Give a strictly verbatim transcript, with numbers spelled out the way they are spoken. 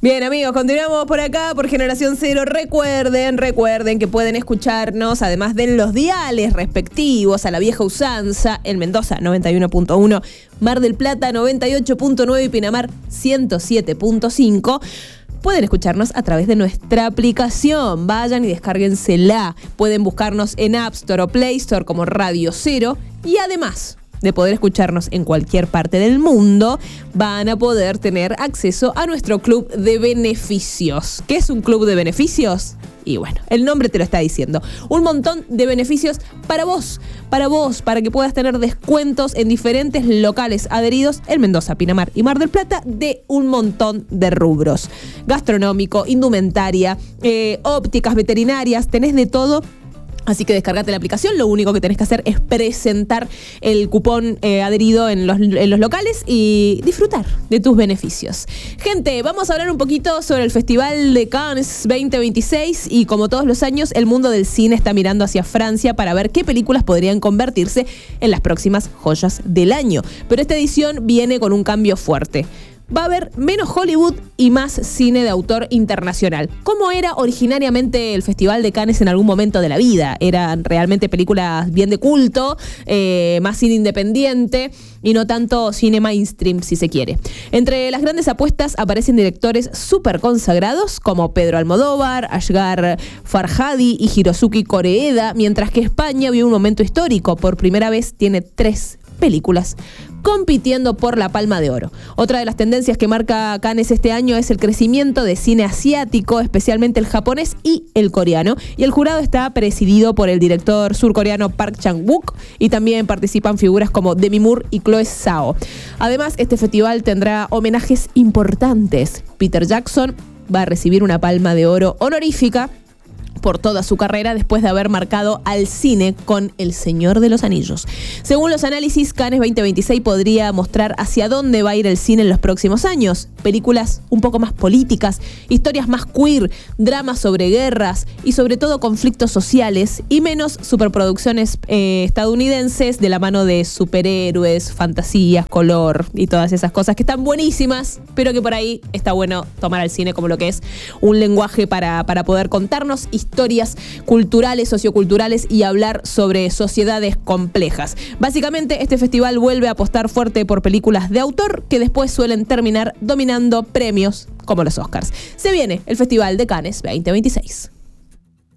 Bien, amigos, continuamos por acá por Generación Cero. Recuerden, recuerden que pueden escucharnos, además de los diales respectivos, a la vieja usanza, en Mendoza noventa y uno punto uno, Mar del Plata noventa y ocho punto nueve y Pinamar ciento siete punto cinco. Pueden escucharnos a través de nuestra aplicación. Vayan y descárguensela. Pueden buscarnos en App Store o Play Store como Radio Cero. Y además de poder escucharnos en cualquier parte del mundo, van a poder tener acceso a nuestro club de beneficios. ¿Qué es un club de beneficios? Y bueno, el nombre te lo está diciendo. Un montón de beneficios para vos, para vos, para que puedas tener descuentos en diferentes locales adheridos en Mendoza, Pinamar y Mar del Plata de un montón de rubros. Gastronómico, indumentaria, eh, ópticas, veterinarias, tenés de todo. Así que descargate la aplicación, lo único que tenés que hacer es presentar el cupón eh, adherido en los, en los locales y disfrutar de tus beneficios. Gente, vamos a hablar un poquito sobre el Festival de Cannes veinte veintiséis y como todos los años, el mundo del cine está mirando hacia Francia para ver qué películas podrían convertirse en las próximas joyas del año. Pero esta edición viene con un cambio fuerte. Va a haber menos Hollywood y más cine de autor internacional. Como era originariamente el Festival de Cannes en algún momento de la vida. Eran realmente películas bien de culto, eh, más cine independiente y no tanto cine mainstream, si se quiere. Entre las grandes apuestas aparecen directores súper consagrados como Pedro Almodóvar, Asghar Farhadi y Hiroyuki Koreeda, mientras que España vive un momento histórico. Por primera vez tiene tres películas compitiendo por la Palma de Oro. Otra de las tendencias que marca Cannes este año es el crecimiento de cine asiático, especialmente el japonés y el coreano. Y el jurado está presidido por el director surcoreano Park Chan-wook y también participan figuras como Demi Moore y Chloe Zhao. Además, este festival tendrá homenajes importantes. Peter Jackson va a recibir una Palma de Oro honorífica por toda su carrera después de haber marcado al cine con El Señor de los Anillos. Según los análisis, Cannes veinte veintiséis podría mostrar hacia dónde va a ir el cine en los próximos años. Películas un poco más políticas, historias más queer, dramas sobre guerras y sobre todo conflictos sociales y menos superproducciones eh, estadounidenses de la mano de superhéroes, fantasías, color y todas esas cosas que están buenísimas, pero que por ahí está bueno tomar al cine como lo que es un lenguaje para, para poder contarnos historias historias culturales, socioculturales y hablar sobre sociedades complejas. Básicamente, este festival vuelve a apostar fuerte por películas de autor que después suelen terminar dominando premios como los Oscars. Se viene el Festival de Cannes veinte veintiséis.